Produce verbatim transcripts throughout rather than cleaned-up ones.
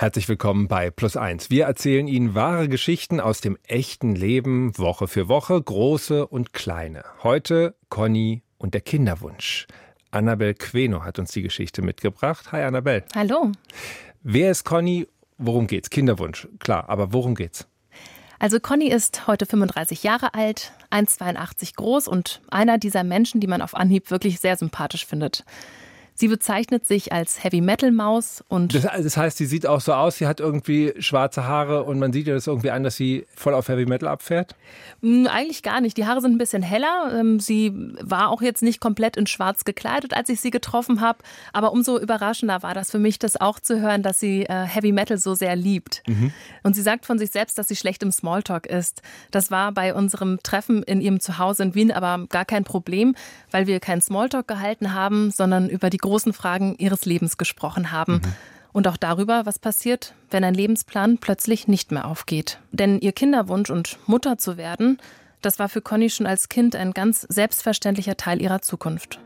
Herzlich willkommen bei Plus eins. Wir erzählen Ihnen wahre Geschichten aus dem echten Leben, Woche für Woche, große und kleine. Heute Conny und der Kinderwunsch. Annabel Queno hat uns die Geschichte mitgebracht. Hi Annabel. Hallo. Wer ist Conny? Worum geht's? Kinderwunsch, klar, aber worum geht's? Also Conny ist heute fünfunddreißig Jahre alt, eins Komma zweiundachtzig groß und einer dieser Menschen, die man auf Anhieb wirklich sehr sympathisch findet. Sie bezeichnet sich als Heavy-Metal-Maus und... Das, das heißt, sie sieht auch so aus, sie hat irgendwie schwarze Haare und man sieht ihr das irgendwie an, dass sie voll auf Heavy-Metal abfährt? Eigentlich gar nicht. Die Haare sind ein bisschen heller. Sie war auch jetzt nicht komplett in schwarz gekleidet, als ich sie getroffen habe. Aber umso überraschender war das für mich, das auch zu hören, dass sie Heavy-Metal so sehr liebt. Mhm. Und sie sagt von sich selbst, dass sie schlecht im Smalltalk ist. Das war bei unserem Treffen in ihrem Zuhause in Wien aber gar kein Problem, weil wir keinen Smalltalk gehalten haben, sondern über die großen Fragen ihres Lebens gesprochen haben. Mhm. Und auch darüber, was passiert, wenn ein Lebensplan plötzlich nicht mehr aufgeht. Denn ihr Kinderwunsch und Mutter zu werden, das war für Conny schon als Kind ein ganz selbstverständlicher Teil ihrer Zukunft.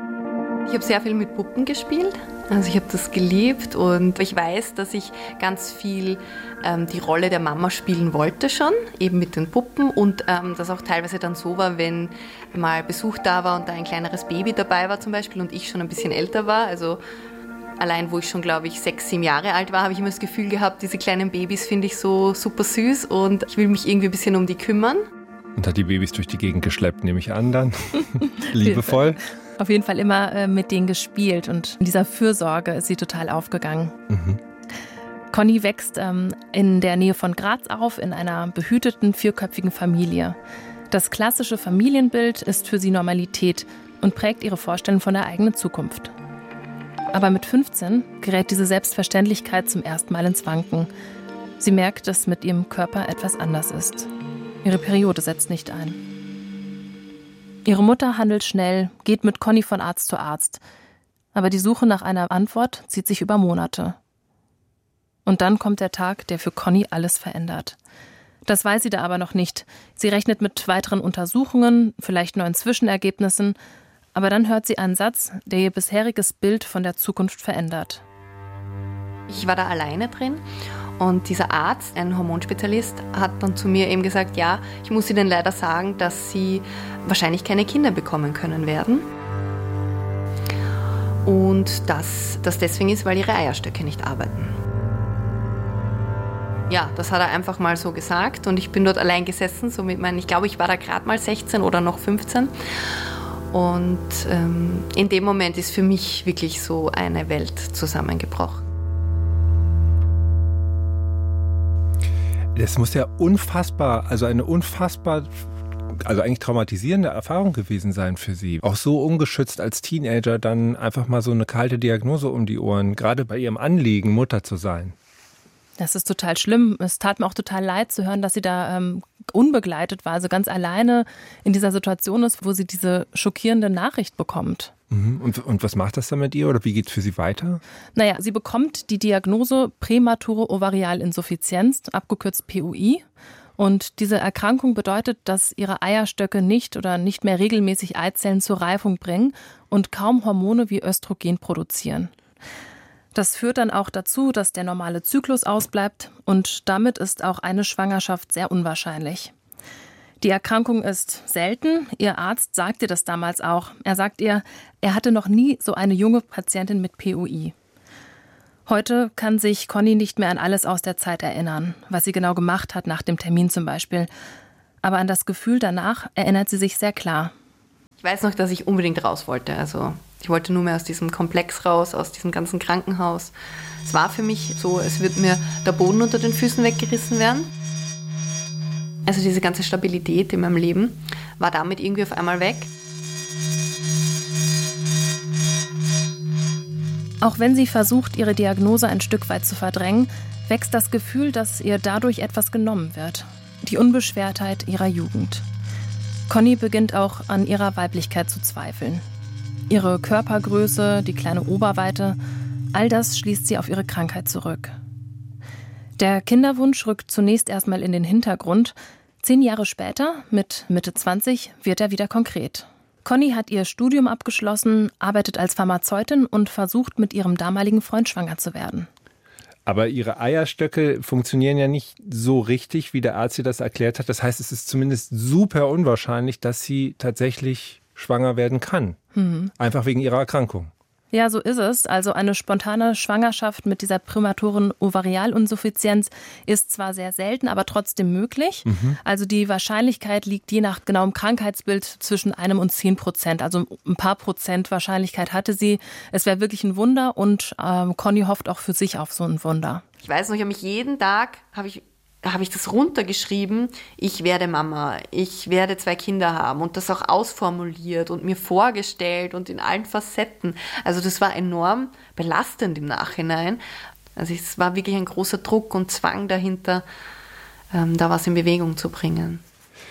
Ich habe sehr viel mit Puppen gespielt. Also ich habe das geliebt und ich weiß, dass ich ganz viel ähm, die Rolle der Mama spielen wollte schon, eben mit den Puppen und ähm, das auch teilweise dann so war, wenn mal Besuch da war und da ein kleineres Baby dabei war zum Beispiel und ich schon ein bisschen älter war, also allein wo ich schon, glaube ich, sechs, sieben Jahre alt war, habe ich immer das Gefühl gehabt, diese kleinen Babys finde ich so super süß und ich will mich irgendwie ein bisschen um die kümmern. Und hat die Babys durch die Gegend geschleppt, nehme ich an dann. Liebevoll. Auf jeden Fall immer äh, mit denen gespielt und in dieser Fürsorge ist sie total aufgegangen. Mhm. Conny wächst ähm, in der Nähe von Graz auf, in einer behüteten, vierköpfigen Familie. Das klassische Familienbild ist für sie Normalität und prägt ihre Vorstellung von der eigenen Zukunft. Aber mit fünfzehn gerät diese Selbstverständlichkeit zum ersten Mal ins Wanken. Sie merkt, dass mit ihrem Körper etwas anders ist. Ihre Periode setzt nicht ein. Ihre Mutter handelt schnell, geht mit Conny von Arzt zu Arzt. Aber die Suche nach einer Antwort zieht sich über Monate. Und dann kommt der Tag, der für Conny alles verändert. Das weiß sie da aber noch nicht. Sie rechnet mit weiteren Untersuchungen, vielleicht neuen Zwischenergebnissen. Aber dann hört sie einen Satz, der ihr bisheriges Bild von der Zukunft verändert. Ich war da alleine drin und dieser Arzt, ein Hormonspezialist, hat dann zu mir eben gesagt, ja, ich muss Ihnen leider sagen, dass Sie wahrscheinlich keine Kinder bekommen können werden. Und dass das deswegen ist, weil Ihre Eierstöcke nicht arbeiten. Ja, das hat er einfach mal so gesagt und ich bin dort allein gesessen, so mit meinen, ich glaube, ich war da gerade mal sechzehn oder noch fünfzehn. Und ähm, in dem Moment ist für mich wirklich so eine Welt zusammengebrochen. Das muss ja unfassbar, also eine unfassbar, also eigentlich traumatisierende Erfahrung gewesen sein für Sie. Auch so ungeschützt als Teenager dann einfach mal so eine kalte Diagnose um die Ohren, gerade bei Ihrem Anliegen, Mutter zu sein. Das ist total schlimm. Es tat mir auch total leid zu hören, dass sie da ähm, unbegleitet war, also ganz alleine in dieser Situation ist, wo sie diese schockierende Nachricht bekommt. Mhm. Und, und was macht das dann mit ihr oder wie geht es für sie weiter? Naja, sie bekommt die Diagnose prämature Ovarialinsuffizienz, abgekürzt P O I. Und diese Erkrankung bedeutet, dass ihre Eierstöcke nicht oder nicht mehr regelmäßig Eizellen zur Reifung bringen und kaum Hormone wie Östrogen produzieren. Das führt dann auch dazu, dass der normale Zyklus ausbleibt und damit ist auch eine Schwangerschaft sehr unwahrscheinlich. Die Erkrankung ist selten. Ihr Arzt sagt ihr das damals auch. Er sagt ihr, er hatte noch nie so eine junge Patientin mit P O I. Heute kann sich Conny nicht mehr an alles aus der Zeit erinnern, was sie genau gemacht hat nach dem Termin zum Beispiel. Aber an das Gefühl danach erinnert sie sich sehr klar. Ich weiß noch, dass ich unbedingt raus wollte. Also ich wollte nur mehr aus diesem Komplex raus, aus diesem ganzen Krankenhaus. Es war für mich so, als würde mir der Boden unter den Füßen weggerissen werden. Also diese ganze Stabilität in meinem Leben war damit irgendwie auf einmal weg. Auch wenn sie versucht, ihre Diagnose ein Stück weit zu verdrängen, wächst das Gefühl, dass ihr dadurch etwas genommen wird. Die Unbeschwertheit ihrer Jugend. Conny beginnt auch an ihrer Weiblichkeit zu zweifeln. Ihre Körpergröße, die kleine Oberweite, all das schließt sie auf ihre Krankheit zurück. Der Kinderwunsch rückt zunächst erstmal in den Hintergrund. Zehn Jahre später, mit Mitte zwanzig, wird er wieder konkret. Conny hat ihr Studium abgeschlossen, arbeitet als Pharmazeutin und versucht, mit ihrem damaligen Freund schwanger zu werden. Aber ihre Eierstöcke funktionieren ja nicht so richtig, wie der Arzt ihr das erklärt hat. Das heißt, es ist zumindest super unwahrscheinlich, dass sie tatsächlich schwanger werden kann. Mhm. Einfach wegen ihrer Erkrankung. Ja, so ist es. Also eine spontane Schwangerschaft mit dieser prämaturen Ovarialinsuffizienz ist zwar sehr selten, aber trotzdem möglich. Mhm. Also die Wahrscheinlichkeit liegt je nach genauem Krankheitsbild zwischen einem und zehn Prozent. Also ein paar Prozent Wahrscheinlichkeit hatte sie. Es wäre wirklich ein Wunder und ähm, Conny hofft auch für sich auf so ein Wunder. Ich weiß noch, ich habe mich jeden Tag, habe ich habe ich das runtergeschrieben, ich werde Mama, ich werde zwei Kinder haben und das auch ausformuliert und mir vorgestellt und in allen Facetten. Also das war enorm belastend im Nachhinein. Also es war wirklich ein großer Druck und Zwang dahinter, ähm, da was in Bewegung zu bringen.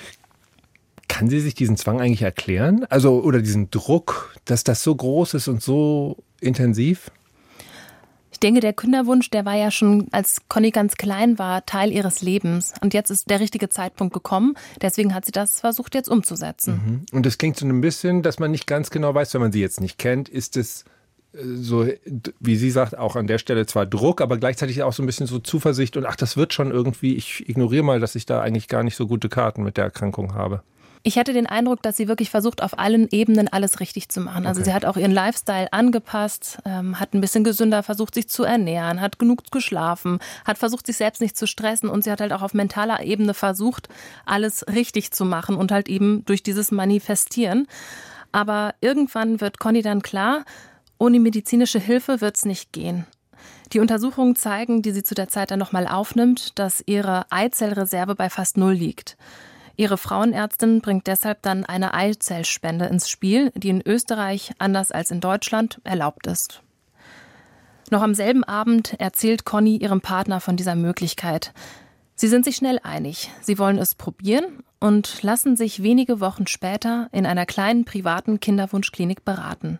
Kann sie sich diesen Zwang eigentlich erklären? Also oder diesen Druck, dass das so groß ist und so intensiv? Ich denke, der Kinderwunsch, der war ja schon, als Conny ganz klein war, Teil ihres Lebens. Und jetzt ist der richtige Zeitpunkt gekommen. Deswegen hat sie das versucht, jetzt umzusetzen. Und das klingt so ein bisschen, dass man nicht ganz genau weiß, wenn man sie jetzt nicht kennt, ist es so, wie sie sagt, auch an der Stelle zwar Druck, aber gleichzeitig auch so ein bisschen so Zuversicht und ach, das wird schon irgendwie, ich ignoriere mal, dass ich da eigentlich gar nicht so gute Karten mit der Erkrankung habe. Ich hatte den Eindruck, dass sie wirklich versucht, auf allen Ebenen alles richtig zu machen. Also okay. Sie hat auch ihren Lifestyle angepasst, ähm, hat ein bisschen gesünder versucht, sich zu ernähren, hat genug geschlafen, hat versucht, sich selbst nicht zu stressen und sie hat halt auch auf mentaler Ebene versucht, alles richtig zu machen und halt eben durch dieses Manifestieren. Aber irgendwann wird Conny dann klar, ohne medizinische Hilfe wird es nicht gehen. Die Untersuchungen zeigen, die sie zu der Zeit dann nochmal aufnimmt, dass ihre Eizellreserve bei fast null liegt. Ihre Frauenärztin bringt deshalb dann eine Eizellspende ins Spiel, die in Österreich, anders als in Deutschland, erlaubt ist. Noch am selben Abend erzählt Conny ihrem Partner von dieser Möglichkeit. Sie sind sich schnell einig. Sie wollen es probieren und lassen sich wenige Wochen später in einer kleinen privaten Kinderwunschklinik beraten.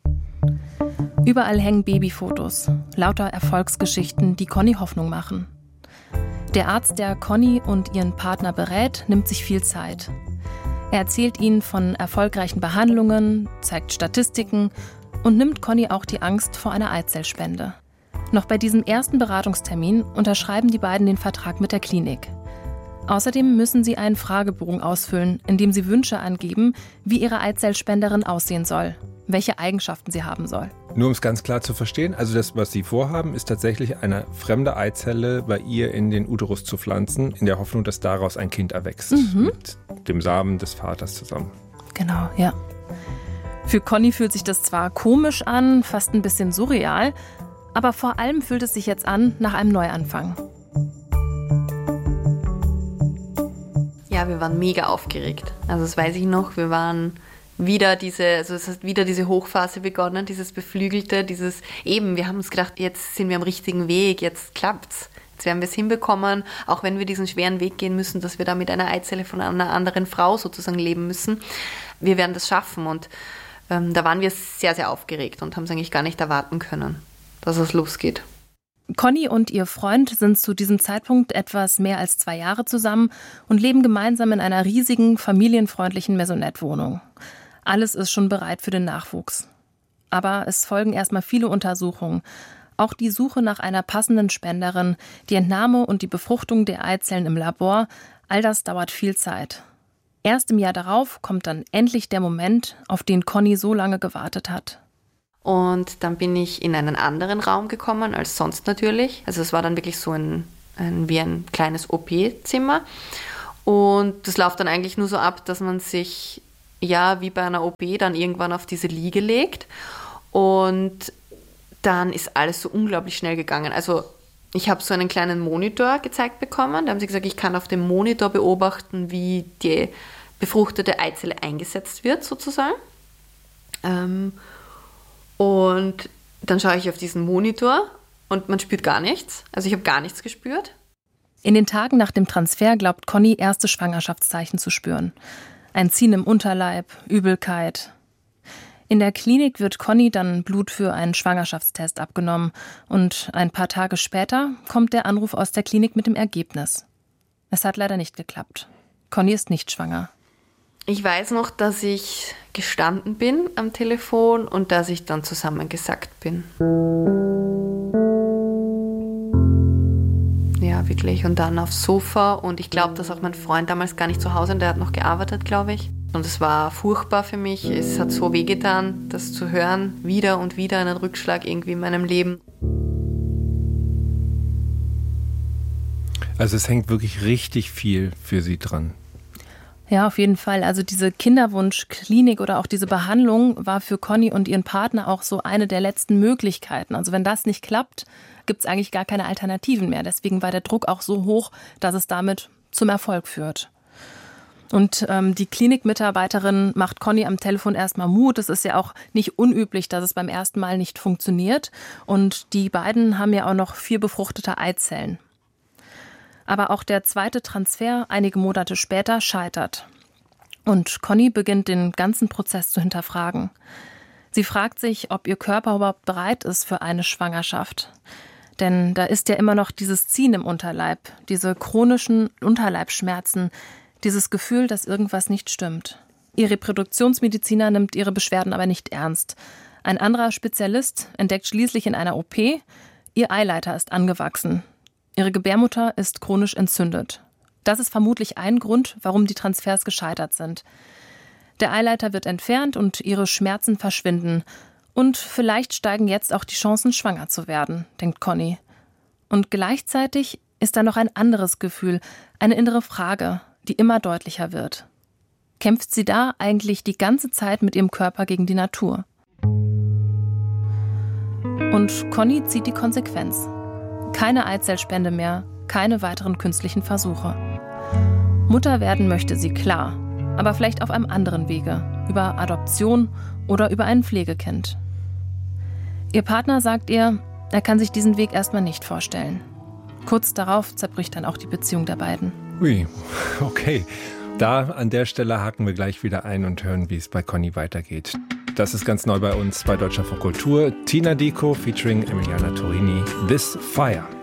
Überall hängen Babyfotos, lauter Erfolgsgeschichten, die Conny Hoffnung machen. Der Arzt, der Conny und ihren Partner berät, nimmt sich viel Zeit. Er erzählt ihnen von erfolgreichen Behandlungen, zeigt Statistiken und nimmt Conny auch die Angst vor einer Eizellspende. Noch bei diesem ersten Beratungstermin unterschreiben die beiden den Vertrag mit der Klinik. Außerdem müssen sie einen Fragebogen ausfüllen, in dem sie Wünsche angeben, wie ihre Eizellspenderin aussehen soll, welche Eigenschaften sie haben soll. Nur um es ganz klar zu verstehen, also das, was Sie vorhaben, ist tatsächlich eine fremde Eizelle bei ihr in den Uterus zu pflanzen, in der Hoffnung, dass daraus ein Kind erwächst, mhm. mit dem Samen des Vaters zusammen. Genau, ja. Für Conny fühlt sich das zwar komisch an, fast ein bisschen surreal, aber vor allem fühlt es sich jetzt an nach einem Neuanfang. Ja, wir waren mega aufgeregt. Also das weiß ich noch, wir waren wieder diese, also es hat wieder diese Hochphase begonnen, dieses Beflügelte, dieses eben, wir haben uns gedacht, jetzt sind wir am richtigen Weg, jetzt klappt's. Jetzt werden wir es hinbekommen, auch wenn wir diesen schweren Weg gehen müssen, dass wir da mit einer Eizelle von einer anderen Frau sozusagen leben müssen. Wir werden das schaffen und ähm, da waren wir sehr, sehr aufgeregt und haben es eigentlich gar nicht erwarten können, dass es losgeht. Conny und ihr Freund sind zu diesem Zeitpunkt etwas mehr als zwei Jahre zusammen und leben gemeinsam in einer riesigen, familienfreundlichen Maisonette-Wohnung. Alles ist schon bereit für den Nachwuchs. Aber es folgen erstmal viele Untersuchungen. Auch die Suche nach einer passenden Spenderin, die Entnahme und die Befruchtung der Eizellen im Labor, all das dauert viel Zeit. Erst im Jahr darauf kommt dann endlich der Moment, auf den Conny so lange gewartet hat. Und dann bin ich in einen anderen Raum gekommen als sonst natürlich. Also es war dann wirklich so ein, ein wie ein kleines O P-Zimmer. Und das läuft dann eigentlich nur so ab, dass man sich, ja, wie bei einer O P, dann irgendwann auf diese Liege legt. Und dann ist alles so unglaublich schnell gegangen. Also ich habe so einen kleinen Monitor gezeigt bekommen. Da haben sie gesagt, ich kann auf dem Monitor beobachten, wie die befruchtete Eizelle eingesetzt wird, sozusagen. Ähm, Und dann schaue ich auf diesen Monitor und man spürt gar nichts. Also ich habe gar nichts gespürt. In den Tagen nach dem Transfer glaubt Conny, erste Schwangerschaftszeichen zu spüren. Ein Ziehen im Unterleib, Übelkeit. In der Klinik wird Conny dann Blut für einen Schwangerschaftstest abgenommen. Und ein paar Tage später kommt der Anruf aus der Klinik mit dem Ergebnis. Es hat leider nicht geklappt. Conny ist nicht schwanger. Ich weiß noch, dass ich gestanden bin am Telefon und dass ich dann zusammengesackt bin. Zimmer wirklich und dann aufs Sofa. Und ich glaube, dass auch mein Freund damals gar nicht zu Hause, und der hat noch gearbeitet, glaube ich. Und es war furchtbar für mich. Es hat so wehgetan, das zu hören. Wieder und wieder einen Rückschlag irgendwie in meinem Leben. Also es hängt wirklich richtig viel für Sie dran. Ja, auf jeden Fall. Also diese Kinderwunschklinik oder auch diese Behandlung war für Conny und ihren Partner auch so eine der letzten Möglichkeiten. Also wenn das nicht klappt, gibt es eigentlich gar keine Alternativen mehr. Deswegen war der Druck auch so hoch, dass es damit zum Erfolg führt. Und ähm, die Klinikmitarbeiterin macht Conny am Telefon erstmal Mut. Es ist ja auch nicht unüblich, dass es beim ersten Mal nicht funktioniert. Und die beiden haben ja auch noch vier befruchtete Eizellen. Aber auch der zweite Transfer einige Monate später scheitert. Und Conny beginnt den ganzen Prozess zu hinterfragen. Sie fragt sich, ob ihr Körper überhaupt bereit ist für eine Schwangerschaft. Denn da ist ja immer noch dieses Ziehen im Unterleib, diese chronischen Unterleibsschmerzen, dieses Gefühl, dass irgendwas nicht stimmt. Ihr Reproduktionsmediziner nimmt ihre Beschwerden aber nicht ernst. Ein anderer Spezialist entdeckt schließlich in einer O P, ihr Eileiter ist angewachsen. Ihre Gebärmutter ist chronisch entzündet. Das ist vermutlich ein Grund, warum die Transfers gescheitert sind. Der Eileiter wird entfernt und ihre Schmerzen verschwinden. Und vielleicht steigen jetzt auch die Chancen, schwanger zu werden, denkt Conny. Und gleichzeitig ist da noch ein anderes Gefühl, eine innere Frage, die immer deutlicher wird. Kämpft sie da eigentlich die ganze Zeit mit ihrem Körper gegen die Natur? Und Conny zieht die Konsequenz. Keine Eizellspende mehr, keine weiteren künstlichen Versuche. Mutter werden möchte sie, klar, aber vielleicht auf einem anderen Wege, über Adoption oder über ein Pflegekind. Ihr Partner sagt ihr, er kann sich diesen Weg erstmal nicht vorstellen. Kurz darauf zerbricht dann auch die Beziehung der beiden. Ui, okay. Da an der Stelle haken wir gleich wieder ein und hören, wie es bei Conny weitergeht. Das ist ganz neu bei uns bei Deutschlandfunk Kultur. Tina Diko featuring Emiliana Torini, This Fire.